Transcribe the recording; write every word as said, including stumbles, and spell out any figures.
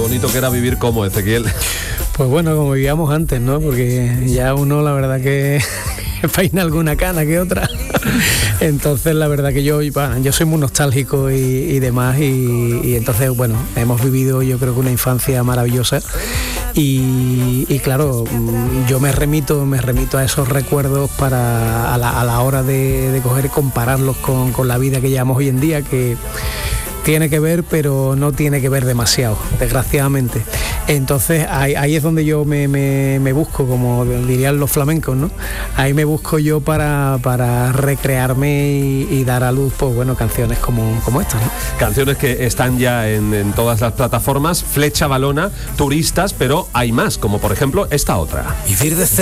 bonito que era vivir como Ezequiel. Pues bueno, como vivíamos antes, ¿no? Porque ya uno, la verdad que peina alguna cana que otra. Entonces, la verdad que yo, bueno, yo soy muy nostálgico y, y demás. Y, y entonces, bueno, hemos vivido, yo creo que una infancia maravillosa. Y, y claro, yo me remito, me remito a esos recuerdos para a la, a la hora de, de coger y compararlos con, con la vida que llevamos hoy en día, que tiene que ver, pero no tiene que ver demasiado, desgraciadamente. Entonces ahí, ahí es donde yo me, me, me busco, como dirían los flamencos, ¿no? Ahí me busco yo para, para recrearme y, y dar a luz, pues bueno, canciones como, como estas, ¿no? Canciones que están ya en, en todas las plataformas, Flecha Valona, Turistas, pero hay más, como por ejemplo esta otra. Vivir de